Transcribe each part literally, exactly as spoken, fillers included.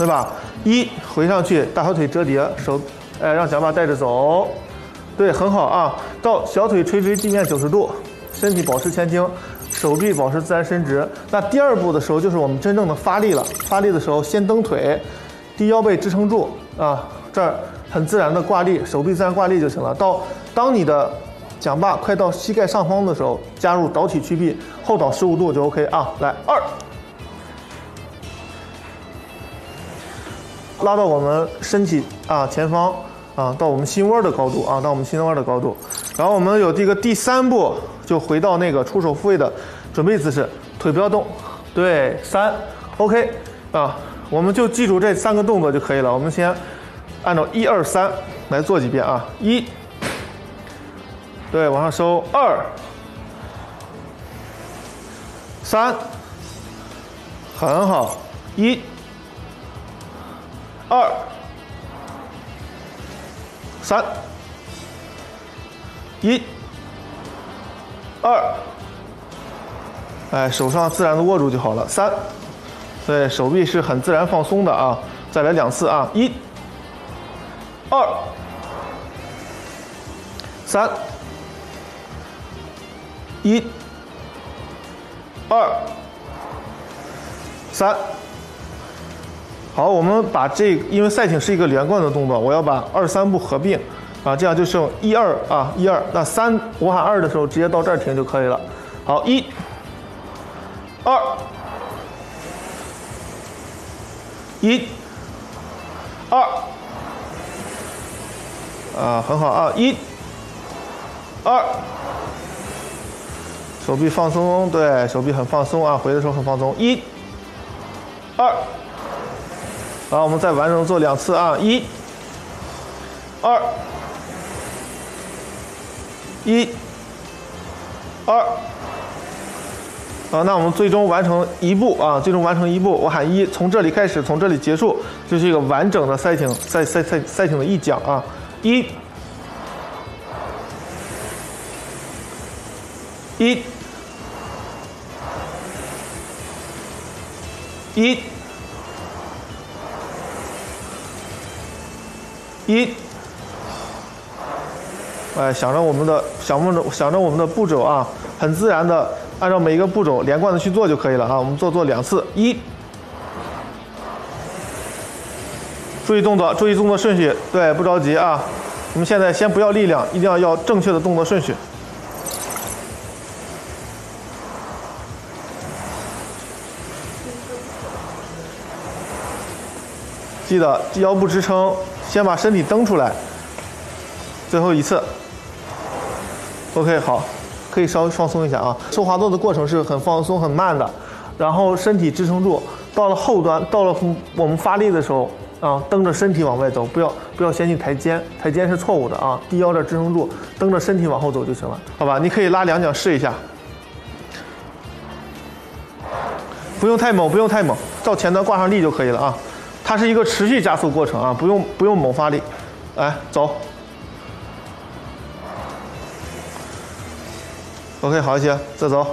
对吧？一回上去，大小腿折叠，手，哎，让脚把带着走，对，很好啊。到小腿垂直地面九十度，身体保持前倾，手臂保持自然伸直。那第二步的时候就是我们真正的发力了。发力的时候，先蹬腿，低腰背支撑住啊，这儿很自然的挂力，手臂自然挂力就行了。到当你的桨把快到膝盖上方的时候，加入倒体屈臂，后倒十五度就 OK 啊。来，二，拉到我们身体啊前方啊，到我们心窝的高度啊，到我们心窝的高度。然后我们有这个第三步，就回到那个出手复位的准备姿势，腿不要动。对，三 ，OK 啊，我们就记住这三个动作就可以了。我们先按照一二三来做几遍啊，一。对，往上收，二、三，很好，一、二、三，一、二，哎，手上自然的握住就好了，三，对，手臂是很自然放松的啊，再来两次啊，一、二、三。一、二、三，好，我们把这个，因为赛艇是一个连贯的动作，我要把二三步合并，啊，这样就剩一二啊，一二，那三我喊二的时候直接到这儿停就可以了。好，一、二、一、二，啊，很好啊，一、二。手臂放松，对，手臂很放松啊，回的时候很放松。一、二，好，我们再完整做两次啊，一、二、一、二，啊，那我们最终完成一步啊，最终完成一步，我喊一，从这里开始，从这里结束，就是一个完整的赛艇赛赛赛赛艇的一桨啊，一。一，一，一，哎，想着我们的想着想着我们的步骤啊，很自然的按照每一个步骤连贯的去做就可以了啊。我们做做两次，一，注意动作，注意动作顺序，对，不着急啊。我们现在先不要力量，一定要要正确的动作顺序。记得腰部支撑，先把身体蹬出来。最后一次 ，OK， 好，可以稍微放松一下啊。收滑动的过程是很放松、很慢的，然后身体支撑住。到了后端，到了我们发力的时候啊，蹬着身体往外走，不要不要先去抬肩，抬肩是错误的啊。低腰这支撑住，蹬着身体往后走就行了，好吧？你可以拉两桨试一下，不用太猛，不用太猛，到前端挂上力就可以了啊。它是一个持续加速过程啊，不用不用猛发力，来走 ，OK 好一些，再走，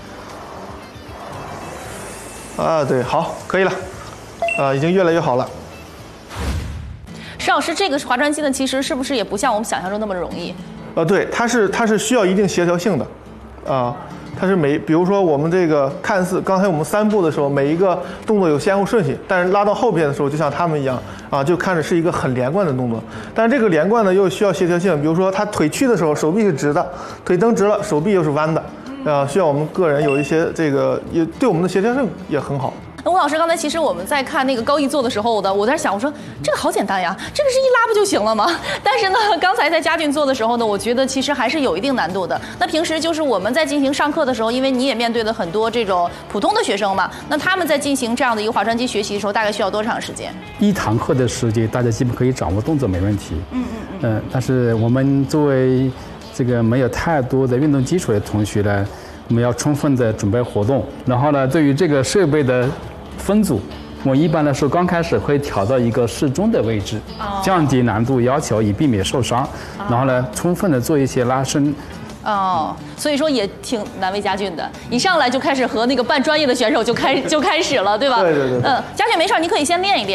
啊对，好，可以了，啊已经越来越好了。 石老师，这个划船机呢，其实是不是也不像我们想象中那么容易？ 呃，对，它是它是需要一定协调性的，啊。它是每，比如说我们这个看似刚才我们三步的时候，每一个动作有先后顺序，但是拉到后边的时候，就像他们一样啊，就看着是一个很连贯的动作。但是这个连贯呢，又需要协调性。比如说他腿屈的时候，手臂是直的；腿蹬直了，手臂又是弯的，啊，需要我们个人有一些这个，也对我们的协调性也很好。 那吴老师，刚才其实我们在看那个高义做的时候的，我在想，我说这个好简单呀，这个是一拉不就行了吗？但是呢，刚才在佳俊做的时候呢，我觉得其实还是有一定难度的。那平时就是我们在进行上课的时候，因为你也面对了很多这种普通的学生嘛，那他们在进行这样的一个划船机学习的时候，大概需要多长时间？ 一堂课的时间，大家基本可以掌握动作没问题。 嗯嗯嗯。 嗯、呃，但是我们作为这个没有太多的运动基础的同学呢，我们要充分的准备活动，然后呢，对于这个设备的分组，我一般来说刚开始会调到一个适中的位置，降低难度要求，以避免受伤。然后呢，充分的做一些拉伸。 哦，所以说也挺难为佳俊的，一上来就开始和那个半专业的选手就开就开始了，对吧？ 对对对。 嗯，佳俊没事，你可以先练一练。